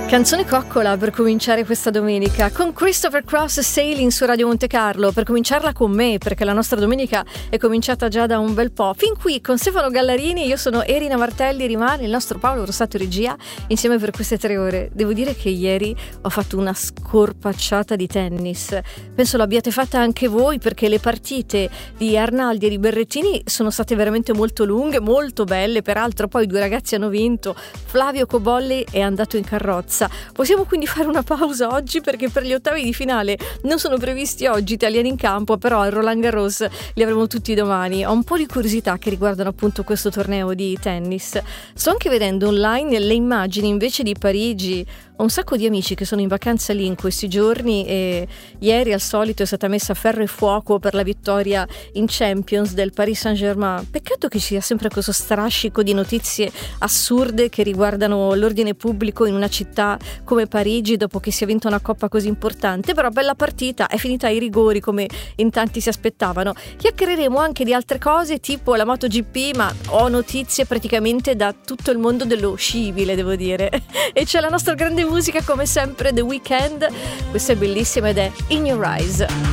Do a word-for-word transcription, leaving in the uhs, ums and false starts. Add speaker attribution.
Speaker 1: Canzone coccola per cominciare questa domenica con Christopher Cross Sailing su Radio Monte Carlo, per cominciarla con me, perché la nostra domenica è cominciata già da un bel po'. Fin qui con Stefano Gallarini, io sono Erina Martelli, rimane il nostro Paolo Rossato regia insieme per queste tre ore. Devo dire che ieri ho fatto una scorpacciata di tennis, penso l'abbiate fatta anche voi, perché le partite di Arnaldi e di Berrettini sono state veramente molto lunghe, molto belle. Peraltro poi i due ragazzi hanno vinto, Flavio Cobolli è andato in carrozza. Possiamo quindi fare una pausa oggi, perché per gli ottavi di finale non sono previsti oggi italiani in campo, però al Roland Garros li avremo tutti domani. Ho un po' di curiosità che riguardano appunto questo torneo di tennis. Sto anche vedendo online le immagini invece di Parigi. Ho un sacco di amici che sono in vacanza lì in questi giorni e ieri al solito è stata messa a ferro e fuoco per la vittoria in Champions del Paris Saint-Germain. Peccato che ci sia sempre questo strascico di notizie assurde che riguardano l'ordine pubblico in una città come Parigi dopo che si è vinta una coppa così importante, però bella partita, è finita ai rigori come in tanti si aspettavano. Chiacchiereremo anche di altre cose tipo la MotoGP, ma ho notizie praticamente da tutto il mondo dello scibile, devo dire. E c'è la nostra grande musica come sempre, The Weeknd. Questa è bellissima ed è In Your Eyes.